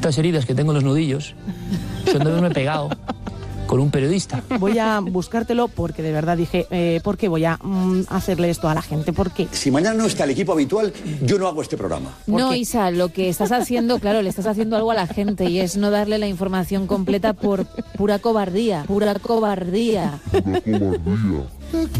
Estas heridas que tengo en los nudillos son de haberme pegado con un periodista. Voy a buscártelo porque de verdad dije, ¿por qué voy a hacerle esto a la gente? ¿Por qué? Si mañana no está el equipo habitual, yo no hago este programa. No, Isa, lo que estás haciendo, claro, le estás haciendo algo a la gente y es no darle la información completa por pura cobardía. Pura cobardía.